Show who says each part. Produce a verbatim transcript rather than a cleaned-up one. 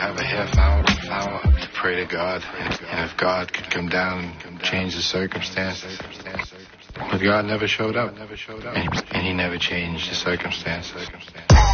Speaker 1: have a half hour of power to pray to God, and if God could come down and change the circumstances. But God never showed up, and he, and he never changed the circumstances.